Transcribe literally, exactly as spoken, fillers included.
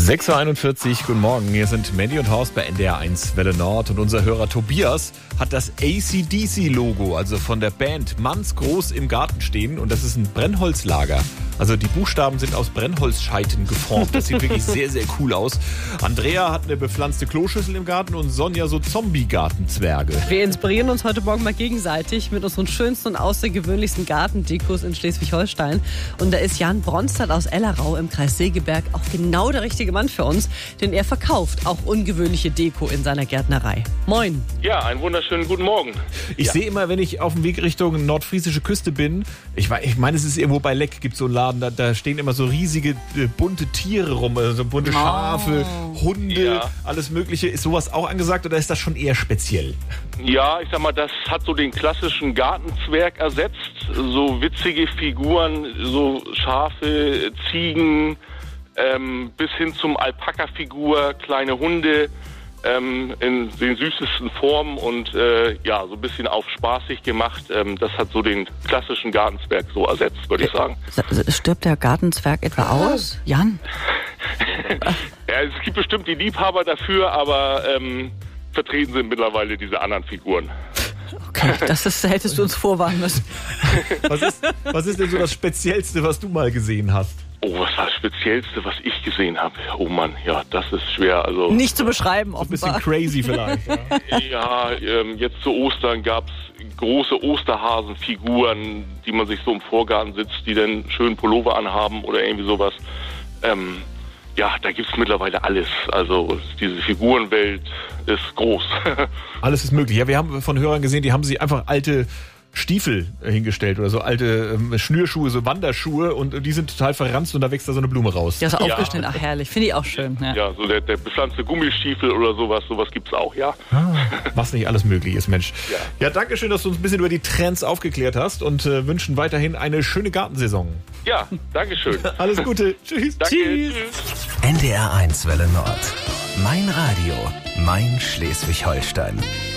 sechs Uhr einundvierzig, guten Morgen. Hier sind Mandy und Horst bei N D R eins Welle Nord. Und unser Hörer Tobias hat das A C D C-Logo, also von der Band, mannsgroß im Garten stehen. Und das ist ein Brennholzlager. Also die Buchstaben sind aus Brennholzscheiten geformt. Das sieht wirklich sehr, sehr cool aus. Andrea hat eine bepflanzte Kloschüssel im Garten und Sonja so Zombie-Gartenzwerge. Wir inspirieren uns heute Morgen mal gegenseitig mit unseren schönsten und außergewöhnlichsten Gartendekos in Schleswig-Holstein. Und da ist Jan Bronstadt aus Ellerau im Kreis Segeberg auch genau der richtige Mann für uns, denn er verkauft auch ungewöhnliche Deko in seiner Gärtnerei. Moin. Ja, einen wunderschönen guten Morgen. Ich ja. sehe immer, wenn ich auf dem Weg Richtung nordfriesische Küste bin, ich, ich meine, es ist irgendwo bei Leck, gibt es so einen Laden, da, da stehen immer so riesige äh, bunte Tiere rum, also bunte Schafe, oh. Hunde, ja. alles mögliche. Ist sowas auch angesagt oder ist das schon eher speziell? Ja, ich sag mal, das hat so den klassischen Gartenzwerg ersetzt. So witzige Figuren, so Schafe, Ziegen, ähm, bis hin zum Alpaka-Figur, kleine Hunde. Ähm, in den süßesten Formen und äh, ja, so ein bisschen auf spaßig gemacht. Ähm, das hat so den klassischen Gartenzwerg so ersetzt, würde ich sagen. Stirbt der Gartenzwerg etwa aus, Jan? Ja, es gibt bestimmt die Liebhaber dafür, aber ähm, vertreten sind mittlerweile diese anderen Figuren. Okay, das ist, hättest du uns vorwarnen müssen. Was ist, was ist denn so das Speziellste, was du mal gesehen hast? Oh, was war das Speziellste, was ich gesehen habe? Oh Mann, ja, das ist schwer. Also nicht zu beschreiben, offenbar. Ein bisschen crazy vielleicht. Ja, ja ähm, jetzt zu Ostern gab es große Osterhasenfiguren, die man sich so im Vorgarten sitzt, die dann schön Pullover anhaben oder irgendwie sowas. Ähm, ja, da gibt's mittlerweile alles. Also diese Figurenwelt ist groß. Alles ist möglich. Ja, wir haben von Hörern gesehen, die haben sich einfach alte Stiefel hingestellt oder so alte ähm, Schnürschuhe, so Wanderschuhe und die sind total verranzt und da wächst da so eine Blume raus. Ja, so aufgeschnitten, ach herrlich, finde ich auch schön. Ja, ja so der, der bepflanzte Gummistiefel oder sowas, sowas gibt's auch, ja. Ah, was nicht alles möglich ist, Mensch. Ja, ja, danke schön, dass du uns ein bisschen über die Trends aufgeklärt hast und äh, wünschen weiterhin eine schöne Gartensaison. Ja, danke schön. Alles Gute, tschüss. Danke, tschüss. tschüss. N D R eins Welle Nord. Mein Radio, mein Schleswig-Holstein.